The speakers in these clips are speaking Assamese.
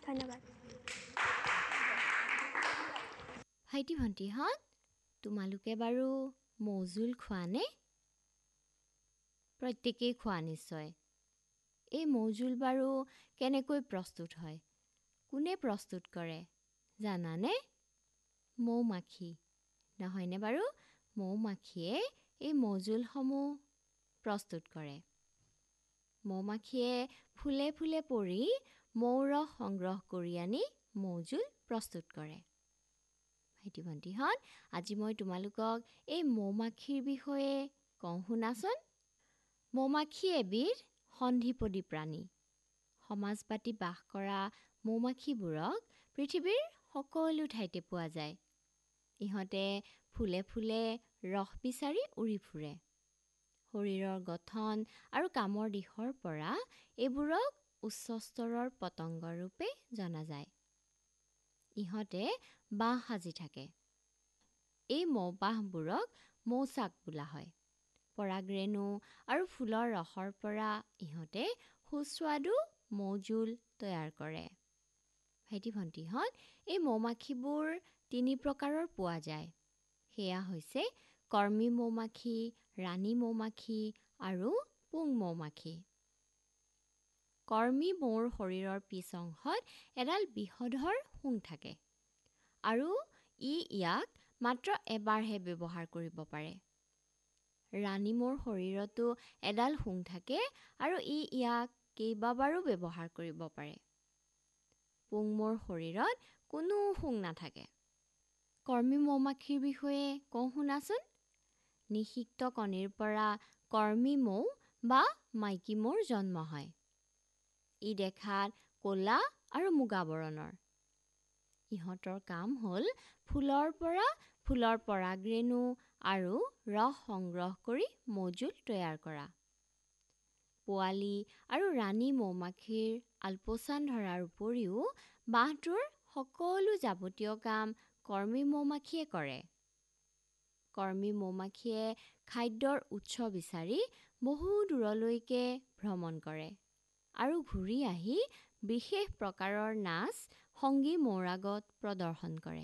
ধন্যবাদ। ভাইটি ভণ্টিহঁত, তোমালোকে বাৰু মৌজোল খোৱানে? প্ৰত্যেকেই খোৱা নিশ্চয়। এই মৌজোল বাৰু কেনেকৈ প্ৰস্তুত হয়? কোনে প্ৰস্তুত কৰে জানানে? মৌ-মাখি, নহয়নে বাৰু? মৌ-মাখিয়ে এই মৌজোলসমূহ প্ৰস্তুত কৰে। মৌ-মাখিয়ে ফুলে ফুলে পৰি মৌৰস সংগ্ৰহ কৰি আনি মৌজোল প্ৰস্তুত কৰে। ভাইটি ভণ্টিহঁত, আজি মই তোমালোকক এই মৌ-মাখিৰ বিষয়ে কওঁ শুনাচোন। মৌ-মাখি এবিধ সন্ধিপদী প্ৰাণী। সমাজ পাতি বাস কৰা মৌ-মাখিবোৰক পৃথিৱীৰ সকলো ঠাইতে পোৱা যায়। ইহঁতে ফুলে ফুলে ৰস বিচাৰি উৰি ফুৰে। শৰীৰৰ গঠন আৰু কামৰ দিশৰ পৰা এইবোৰক উচ্চ স্তৰৰ পতংগ ৰূপে জনা যায়। ইহঁতে বাহ সাজি থাকে। এই মৌবাহবোৰক মৌচাক বোলা হয়। পৰাগৰেণু আৰু ফুলৰ ৰসৰ পৰা ইহঁতে সুস্বাদু মৌজোল তৈয়াৰ কৰে। ভাইটি ভণ্টিহঁত, এই মৌ-মাখিবোৰ 3 প্ৰকাৰৰ পোৱা যায়। সেয়া হৈছে কৰ্মী মৌ-মাখি, ৰাণী মৌ-মাখি আৰু পুং মৌ-মাখি। কৰ্মী মৌৰ শৰীৰৰ পিছ অংশত এডাল বিষধৰ শুং থাকে আৰু ইয়াক মাত্ৰ এবাৰহে ব্যৱহাৰ কৰিব পাৰে। ৰাণী মৌৰ শৰীৰতো এডাল শুং থাকে আৰু ইয়াক কেইবাবাৰো ব্যৱহাৰ কৰিব পাৰে। পুং মৌৰ শৰীৰত কোনো শুং নাথাকে। কৰ্মী মৌ-মাখিৰ বিষয়ে কওঁ শুনাচোন। নিষিক্ত কণীৰ পৰা কৰ্মী মৌ বা মাইকী মৌৰ জন্ম হয়। ই দেখাত ক'লা আৰু মুগা বৰণৰ। ইহঁতৰ কাম হ'ল ফুলৰ পৰা ফুলৰ পৰাগৰেণু আৰু ৰস সংগ্ৰহ কৰি মৌজোল তৈয়াৰ কৰা। পোৱালি আৰু ৰাণী মৌ-মাখিৰ আলপৈচান ধৰাৰ উপৰিও বাহটোৰ সকলো যাৱতীয় কাম কৰ্মী মৌ-মাখিয়ে কৰে। কৰ্মী মৌ-মাখিয়ে খাদ্যৰ উৎস বিচাৰি বহু দূৰলৈকে ভ্ৰমণ কৰে আৰু ঘূৰি আহি বিশেষ প্ৰকাৰৰ নাচ সংগী মৌৰ আগত প্ৰদৰ্শন কৰে।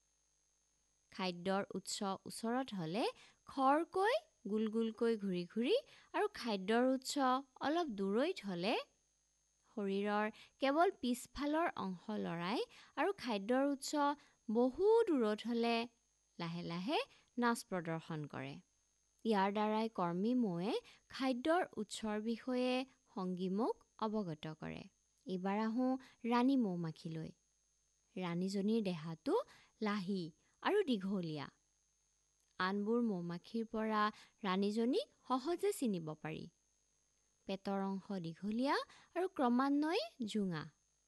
খাদ্যৰ উৎস ওচৰত হ'লে খৰকৈ গোল গোলকৈ ঘূৰি ঘূৰি আৰু খাদ্যৰ উৎস অলপ দূৰৈত হ'লে শৰীৰৰ কেৱল পিছফালৰ অংশ লৰাই আৰু খাদ্যৰ উৎস বহু দূৰত হ'লে লাহে লাহে নাচ প্ৰদৰ্শন কৰে। ইয়াৰ দ্বাৰাই কৰ্মী মৌৱে খাদ্যৰ উৎসৰ বিষয়ে সংগী মৌক অৱগত কৰে। এইবাৰ আহোঁ ৰাণী মৌ-মাখিলৈ। ৰাণীজনীৰ দেহাটো লাহি আৰু দীঘলীয়া। আনবোৰ মৌ-মাখিৰ পৰা ৰাণীজনীক সহজে চিনিব পাৰি। পেটৰ অংশ দীঘলীয়া আৰু ক্ৰমান্বয়ে জোঙা।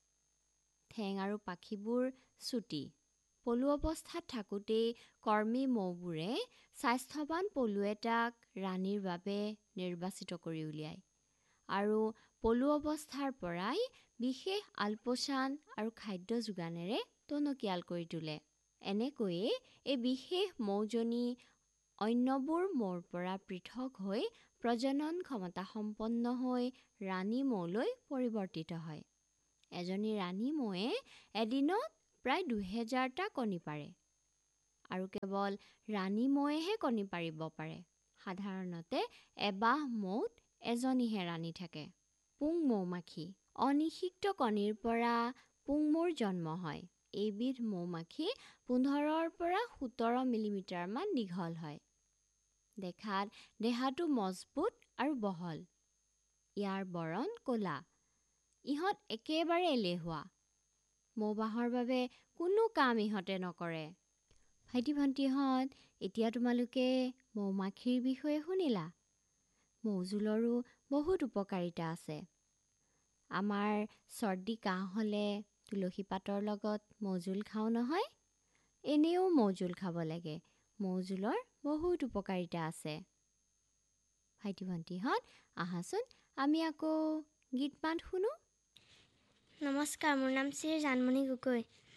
ঠেং আৰু পাখিবোৰ চুটি। পলু অৱস্থাত থাকোঁতেই কৰ্মী মৌবোৰে স্বাস্থ্যৱান পলু এটাক ৰাণীৰ বাবে নিৰ্বাচিত কৰি উলিয়ায় আৰু পলু অৱস্থাৰ পৰাই বিশেষ আলপৈচান আৰু খাদ্য যোগানেৰে টনকিয়াল কৰি তোলে। এনেকৈয়ে এই বিশেষ মৌজনী অন্যবোৰ মৌৰ পৰা পৃথক হৈ প্ৰজনন ক্ষমতা সম্পন্ন হৈ ৰাণী মৌলৈ পৰিৱৰ্তিত হয়। এজনী ৰাণী মৌৱে এদিনত প্ৰায় 2000টা কণী পাৰে আৰু কেৱল ৰাণী মৌৱেহে কণী পাৰিব পাৰে। সাধাৰণতে এবাহ মৌত এজনীহে ৰাণী থাকে। পুং মৌ-মাখি। অনিষিক্ত কণীৰ পৰা পুং মৌৰ জন্ম হয়। এইবিধ মৌ-মাখি 15ৰ পৰা 17 মিলিমিটাৰ মান দীঘল হয়। দেখাত দেহাটো মজবুত আৰু বহল। ইয়াৰ বৰণ ক'লা। ইহঁত একেবাৰে এলেহুৱা। মৌবাহৰ বাবে কোনো কাম ইহঁতে নকৰে। ভাইটি ভণ্টিহঁত, এতিয়া তোমালোকে মৌ-মাখিৰ বিষয়ে শুনিলা। মৌজোলৰো বহুত উপকাৰিতা আছে। আমাৰ চৰ্দি কাহ হ'লে তুলসী পাতৰ লগত মৌজোল খাওঁ নহয়। এনেও মৌজোল খাব লাগে। মৌজোলৰ বহুত উপকাৰিতা আছে। ভাইটি ভণ্টিহঁত, আহাচোন আমি আকৌ গীত মাত শুনো। নমস্কাৰ, মোৰ নাম শ্ৰী জানমণি গগৈ।